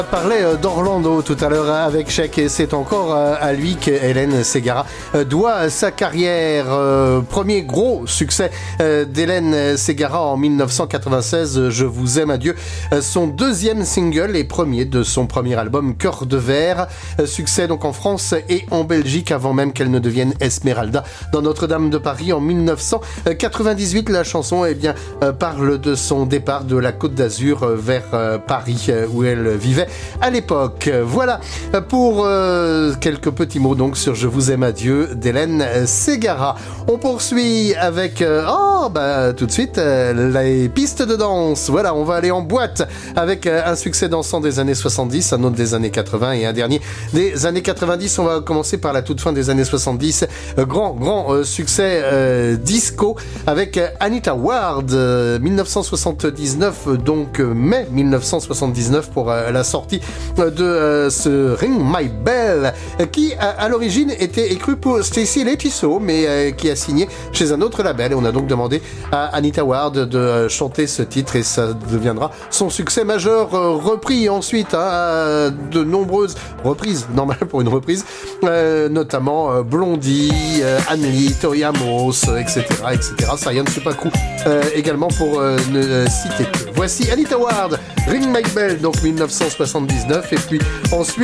Parlait d'Orlando tout à l'heure avec Sheck et c'est encore à lui qu'Hélène Ségara doit sa carrière. Premier gros succès d'Hélène Ségara en 1996, Je vous aime adieu, son deuxième single et premier de son premier album Cœur de verre. Succès donc en France et en Belgique avant même qu'elle ne devienne Esmeralda dans Notre-Dame de Paris en 1998. La chanson parle de son départ de la Côte d'Azur vers Paris où elle vivait à l'époque. Voilà pour quelques petits mots donc sur Je vous aime adieu d'Hélène Ségara. On poursuit avec tout de suite les pistes de danse. Voilà, on va aller en boîte avec un succès dansant des années 70, un autre des années 80 et un dernier des années 90. On va commencer par la toute fin des années 70. Grand succès disco avec Anita Ward, 1979, donc mai 1979 pour la sortie de ce Ring My Bell qui à l'origine était écrit pour Stacy Letiso mais qui a signé chez un autre label et on a donc demandé à Anita Ward de chanter ce titre et ça deviendra son succès majeur, repris ensuite de nombreuses reprises, normal pour une reprise, notamment Blondie, Anne-Lee, Tori Amos, etc. Sayan Supakru également pour ne citer que. Voici Anita Ward, Ring My Bell, donc 1979 et puis ensuite